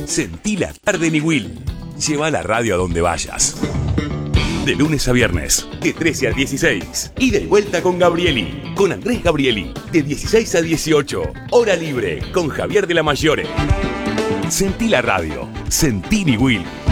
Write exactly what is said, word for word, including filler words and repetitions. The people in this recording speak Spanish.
Sentí la tarde en Will. Lleva la radio a donde vayas. De lunes a viernes, de trece a dieciséis. Y de vuelta con Gabrieli, con Andrés Gabrieli, de dieciséis a dieciocho. Hora libre, con Javier de la Mayore. Sentí la radio. Sentí Will.